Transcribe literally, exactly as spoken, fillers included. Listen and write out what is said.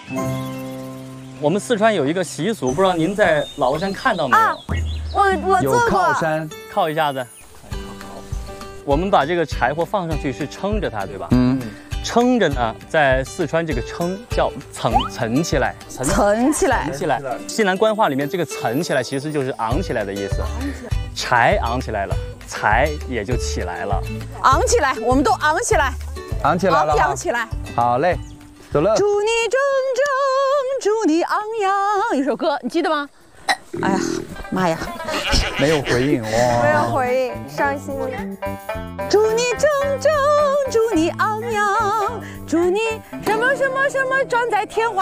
我们四川有一个习俗，不知道您在崂山看到没有？ 啊，我我有做过。 靠山， 靠一下子。我们把这个柴火放上去是撑着它，对吧？ 嗯， 撑着呢，在四川这个撑叫层层起来，层层起来层，起来。西南官话里面这个层起来其实就是昂起来的意思。柴昂起来了，财也就起来了。 昂起来，我们都昂起来， 昂起来了哈昂不昂。起来？ 好嘞，走了。 祝你铮铮，祝你昂扬，一首歌，你记得吗？哎呀，妈呀！ 没有回应没有哇。 回应，伤心了。 祝你铮铮，祝你昂扬，祝你什么什么什么，站在天花